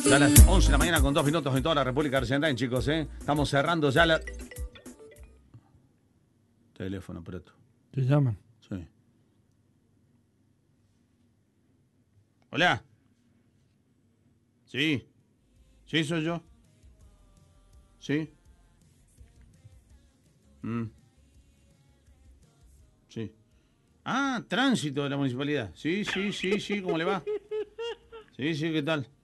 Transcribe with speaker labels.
Speaker 1: Ya a las 11 de la mañana con 2 minutos en toda la República Argentina, chicos, ¿eh? Estamos cerrando ya la... Teléfono, preto.
Speaker 2: ¿Te llaman?
Speaker 1: Sí. Hola. Sí. Sí, soy yo. Sí. Sí. Ah, tránsito de la municipalidad. Sí, sí, sí, sí, ¿cómo le va? Sí, sí, ¿qué tal?